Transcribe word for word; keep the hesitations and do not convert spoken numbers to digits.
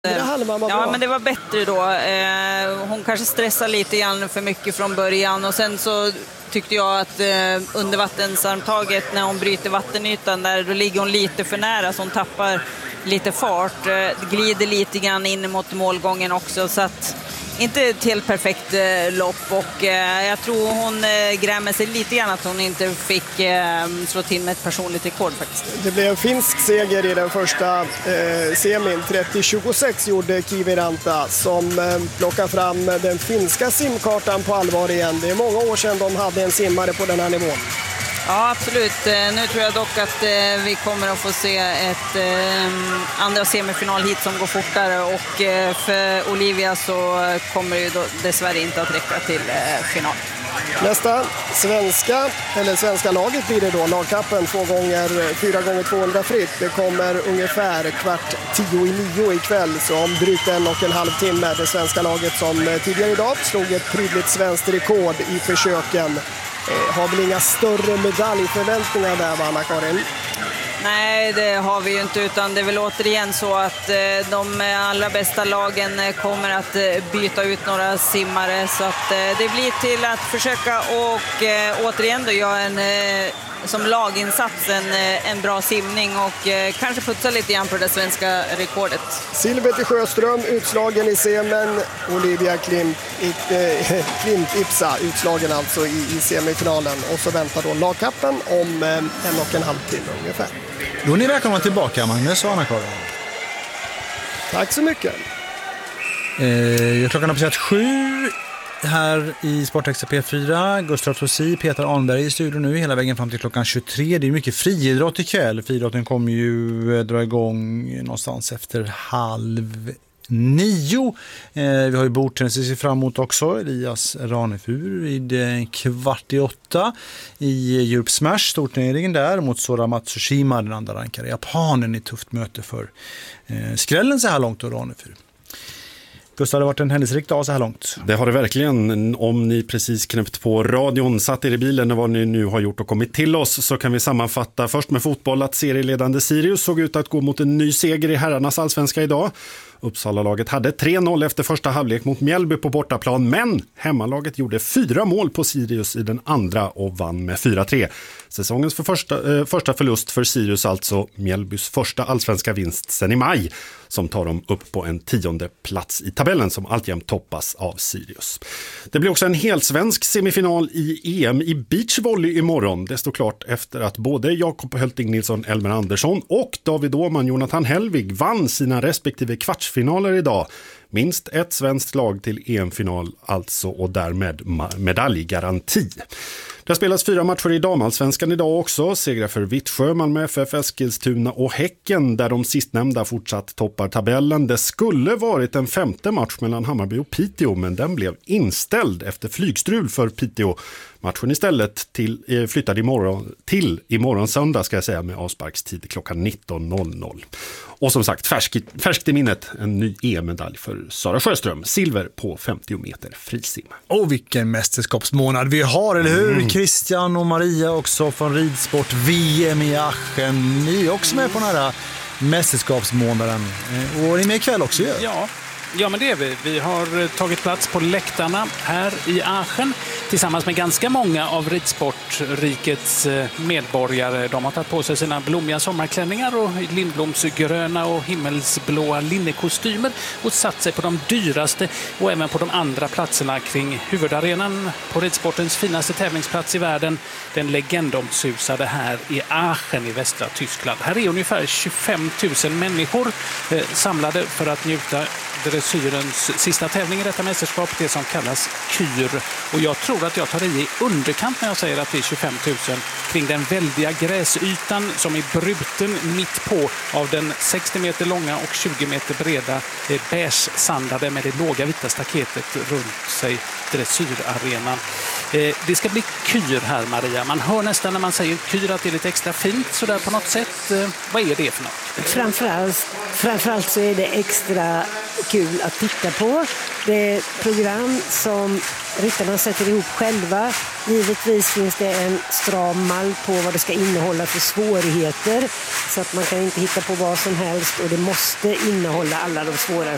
Ja, men det var bättre då. Eh, hon kanske stressade lite grann för mycket från början och sen så tyckte jag att eh, undervattensarmtaget när hon bryter vattenytan där, då ligger hon lite för nära så hon tappar lite fart, eh, glider lite grann in mot målgången också, så att inte ett helt perfekt eh, lopp och eh, jag tror hon eh, grämer sig lite grann att hon inte fick eh, slå till med ett personligt rekord faktiskt. Det blev en finsk seger i den första eh, semin. trettio tjugosex gjorde Kiviranta som eh, plockar fram den finska simkartan på allvar igen. Det är många år sedan de hade en simmare på den här nivån. Ja, absolut. Nu tror jag dock att eh, vi kommer att få se ett eh, andra semifinal hit som går fortare och eh, för Olivia så kommer det ju då dessvärre inte att räcka till eh, final. Nästa svenska, eller svenska laget blir det då, lagkappen två gånger, fyra gånger tvåhundra fritt. Det kommer ungefär kvart tio i nio ikväll, så om drygt en och en halv timme. Det svenska laget som tidigare idag slog ett prydligt svenskt rekord i försöken. Eh, har väl inga större medaljförväntningar där, va, Anna-Karin? Nej, det har vi ju inte, utan det är väl återigen så att eh, de allra bästa lagen eh, kommer att eh, byta ut några simmare, så att eh, det blir till att försöka och eh, återigen då göra en eh, som laginsats en, eh, en bra simning och eh, kanske putsa lite grann på det svenska rekordet. Silver till Sjöström, utslagen i semen. Olivia Klint, eh, Klint Ipsa, utslagen alltså i, i semifinalen. Och så väntar då lagkappen om eh, en och en halv timme ungefär. Då är ni välkomna tillbaka, Magnus och Anna-Karin. Tack så mycket. Eh, klockan har passerat sju här i Sportextra P fyra. Gustav Tossi, Peter Arnberg i studion nu hela vägen fram till klockan tjugotre. Det är mycket friidrott ikväll. Friidrotten kommer ju eh, dra igång någonstans efter halv nio. Eh, vi har ju bordtennis att se fram emot också. Elias Ranefur vid eh, kvart i åtta i Europe Smash, storturneringen där mot Sora Matsushima, den andra rankade japanen, i tufft möte för eh, skrällen så här långt och Ranefur. Gustav, det har varit en händelserik dag så här långt. Det har det verkligen. Om ni precis knäppt på radion, satt er i bilen och vad ni nu har gjort och kommit till oss, så kan vi sammanfatta först med fotboll att serieledande Sirius såg ut att gå mot en ny seger i herrarnas allsvenska idag. Uppsala-laget hade tre noll efter första halvlek mot Mjällby på bortaplan, men hemmalaget gjorde fyra mål på Sirius i den andra och vann med fyra tre. Säsongens för första, eh, första förlust för Sirius, alltså Mjällbys första allsvenska vinst sedan i maj, som tar dem upp på en tionde plats i tabellen som alltjämt toppas av Sirius. Det blir också en helsvensk semifinal i E M i beachvolley imorgon. Det står klart efter att både Jakob Hölting Nilsson, Elmer Andersson och David Åhman, Jonathan Hellvig vann sina respektive kvartsfinaler idag. Minst ett svenskt lag till E M-final alltså, och därmed medaljgaranti. Det spelas fyra matcher i damallsvenskan idag också. Segrar för Vittsjö, Malmö F F, Eskilstuna och Häcken, där de sistnämnda fortsatt toppar tabellen. Det skulle varit en femte match mellan Hammarby och Piteå, men den blev inställd efter flygstrul för Piteå. Matchen istället till, eh, flyttade imorgon, till imorgon söndag ska jag säga, med avsparkstid klockan nitton noll noll. Och som sagt, färskt, färskt i minnet, en ny E M-medalj för Sara Sjöström. Silver på femtio meter frisim. Och vilken mästerskapsmånad vi har, eller hur? Mm. Christian och Maria också från ridsport V M i Aachen. Ni är också med på den här mästerskapsmånaden. Och är ni med ikväll också? Ju? Ja. Ja, men det är vi. Vi har tagit plats på läktarna här i Aachen tillsammans med ganska många av ridsportrikets medborgare. De har tagit på sig sina blommiga sommarklänningar och lindblomsgröna och himmelsblåa linnekostymer och satt sig på de dyraste och även på de andra platserna kring huvudarenan på ridsportens finaste tävlingsplats i världen, den legendomsusade här i Aachen i västra Tyskland. Här är ungefär tjugofem tusen människor eh, samlade för att njuta dressyrens sista tävling i detta mästerskap, det som kallas Kyr. Och jag tror att jag tar i underkant när jag säger att det är tjugofem tusen kring den väldiga gräsytan som är bruten mitt på av den sextio meter långa och tjugo meter breda beige-sandade med det låga vita staketet runt sig, dressyrarenan. Det ska bli Kyr här, Maria. Man hör nästan när man säger Kyr att det är lite extra fint så där på något sätt. Vad är det för något? Framförallt, framförallt så är det extra kul att titta på. Det är ett program som ryttarna sätter ihop själva. Givetvis finns det en stram mall på vad det ska innehålla för svårigheter, så att man kan inte hitta på vad som helst, och det måste innehålla alla de svåra